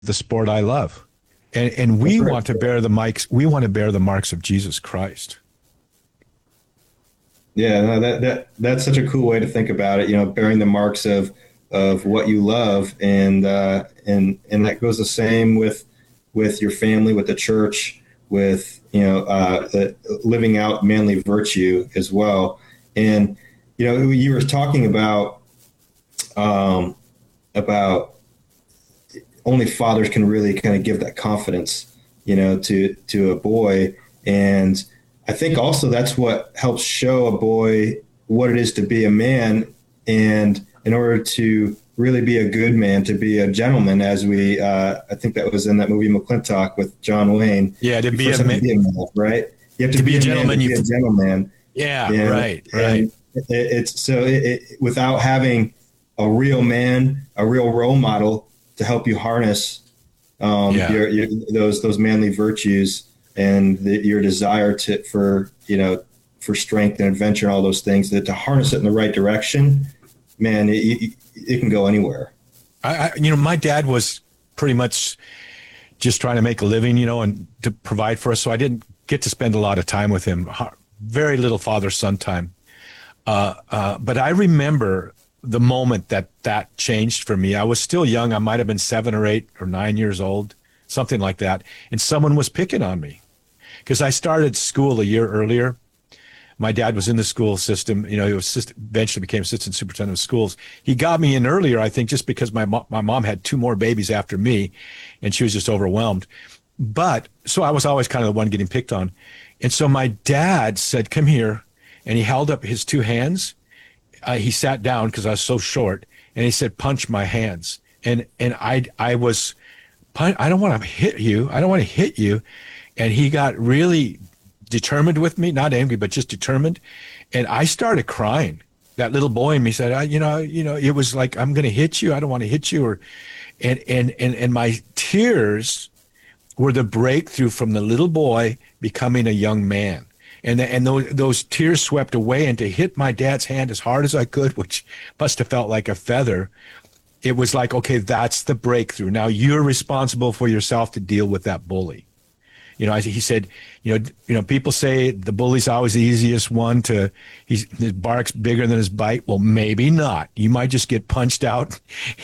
the sport I love. And That's we right. want to bear the marks. We want to bear the marks of Jesus Christ. Yeah, no, that's such a cool way to think about it. Bearing the marks of what you love, and that goes the same with your family, with the church, with living out manly virtue as well. And you were talking about only fathers can really kind of give that confidence, to a boy. And I think also that's what helps show a boy what it is to be a man. And in order to really be a good man, to be a gentleman, I think that was in that movie McClintock with John Wayne. Yeah, to You be first a have to man, be a man, right? You have to to be be a a man to gentleman. be a gentleman. Yeah, And, right, right. and it's so without having a real man, a real role model to help you harness Yeah. those manly virtues and your desire for strength and adventure and all those things, that to harness it in the right direction, man, it can go anywhere. My dad was pretty much just trying to make a living, and to provide for us. So I didn't get to spend a lot of time with him. Very little father-son time. But I remember the moment that changed for me. I was still young. I might have been 7 or 8 or 9 years old, something like that. And someone was picking on me because I started school a year earlier. My dad was in the school system. He was eventually became assistant superintendent of schools. He got me in earlier, I think, just because my mom had 2 more babies after me, and she was just overwhelmed. But so I was always kind of the one getting picked on. And so my dad said, "Come here," and he held up his 2 hands. He sat down because I was so short, and he said, "Punch my hands." And I was, I don't want to hit you. I don't want to hit you. And he got really determined with me, not angry, but just determined. And I started crying. That little boy in me said, it was like, "I'm going to hit you. I don't want to hit you." And my tears were the breakthrough from the little boy becoming a young man. And those tears swept away, and to hit my dad's hand as hard as I could, which must have felt like a feather, it was like, okay, that's the breakthrough. Now you're responsible for yourself to deal with that bully. He said, people say the bully's always the easiest one his bark's bigger than his bite. Well, maybe not. You might just get punched out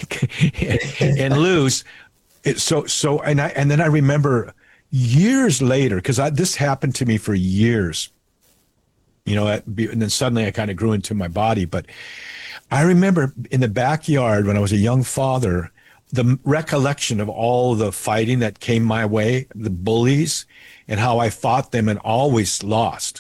and lose. And then I remember years later, because this happened to me for years, and then suddenly I kind of grew into my body. But I remember in the backyard when I was a young father, the recollection of all the fighting that came my way, the bullies, and how I fought them and always lost.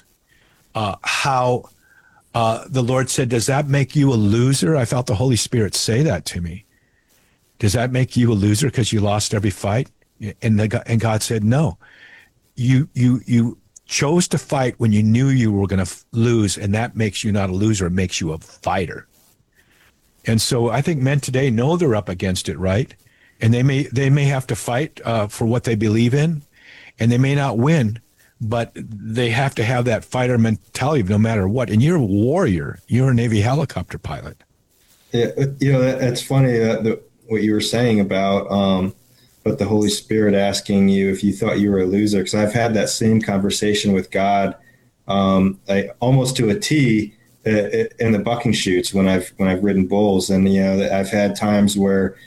How the Lord said, "Does that make you a loser?" I felt the Holy Spirit say that to me. "Does that make you a loser because you lost every fight?" And God said, "No, you chose to fight when you knew you were going to lose, and that makes you not a loser. It makes you a fighter." And so I think men today know they're up against it, right? And they may have to fight for what they believe in, and they may not win, but they have to have that fighter mentality no matter what. And you're a warrior. You're a Navy helicopter pilot. Yeah, that's funny what you were saying about but the Holy Spirit asking you if you thought you were a loser, because I've had that same conversation with God, almost to a T, in the bucking chutes when I've ridden bulls. And I've had times where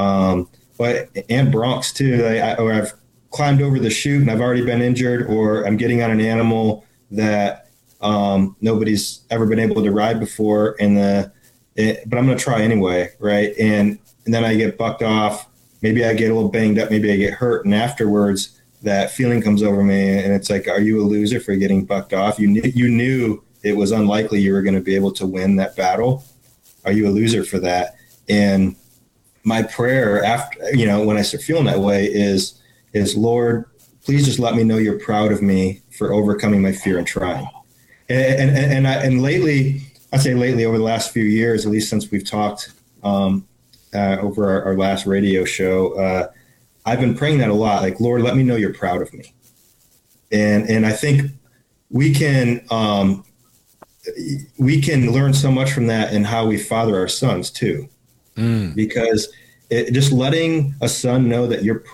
and broncs too, where I've climbed over the chute and I've already been injured, or I'm getting on an animal that nobody's ever been able to ride before, but I'm going to try anyway, right? And then I get bucked off. Maybe I get a little banged up. Maybe I get hurt, and afterwards that feeling comes over me, and it's like, are you a loser for getting bucked off? You knew it was unlikely you were going to be able to win that battle. Are you a loser for that? And my prayer after, when I start feeling that way is Lord, please just let me know you're proud of me for overcoming my fear and trying. And lately, I'd say lately over the last few years, at least since we've talked over our last radio show, I've been praying that a lot. Like, Lord, let me know you're proud of me. And I think we can learn so much from that in how we father our sons too, because just letting a son know that you're